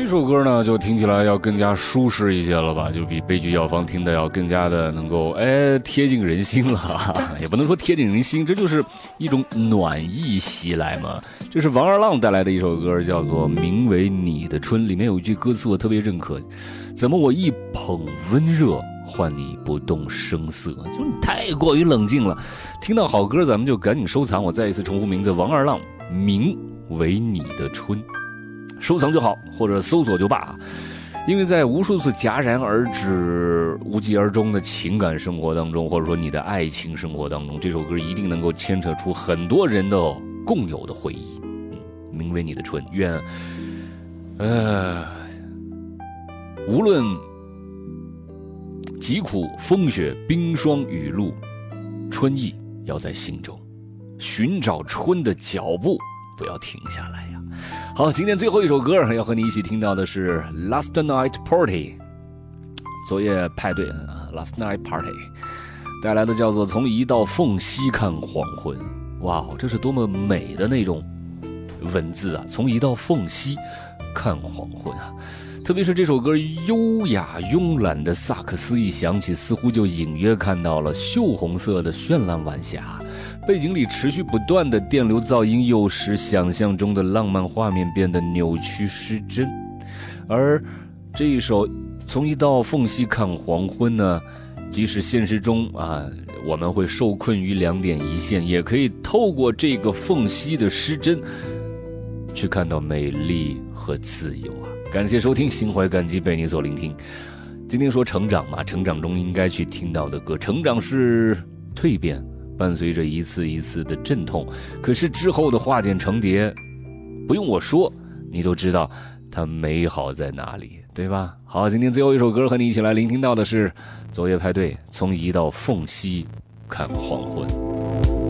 首歌呢，就听起来要更加舒适一些了吧，就比悲剧药房听的要更加的能够贴近人心了，也不能说贴近人心，这就是一种暖意袭来嘛。这是王二浪带来的一首歌，叫做《名为你的春》，里面有一句歌词我特别认可，怎么我一捧温热换你不动声色，就你太过于冷静了。听到好歌咱们就赶紧收藏，我再一次重复名字，王二浪，名为你的春，收藏就好，或者搜索就罢。因为在无数次戛然而止、无疾而终的情感生活当中，或者说你的爱情生活当中，这首歌一定能够牵扯出很多人的共有的回忆。名为你的春，愿无论疾苦风雪冰霜雨露，春意要在心中，寻找春的脚步不要停下来呀。好，今天最后一首歌要和你一起听到的是 Last Night Party 昨夜派对Last Night Party 带来的叫做从一道缝隙看黄昏。哇，这是多么美的那种文字啊，从一道缝隙看黄昏啊。特别是这首歌优雅慵懒的萨克斯一响起，似乎就隐约看到了锈红色的绚烂晚霞，背景里持续不断的电流噪音又使想象中的浪漫画面变得扭曲失真。而这一首从一道缝隙看黄昏呢，即使现实中我们会受困于两点一线，也可以透过这个缝隙的失真去看到美丽和自由啊！感谢收听，心怀感激被你所聆听。今天说成长嘛，成长中应该去听到的歌，成长是蜕变，伴随着一次一次的阵痛，可是之后的化茧成蝶，不用我说，你都知道它美好在哪里，对吧？好，今天最后一首歌和你一起来聆听到的是昨夜派对，从一道缝隙看黄昏。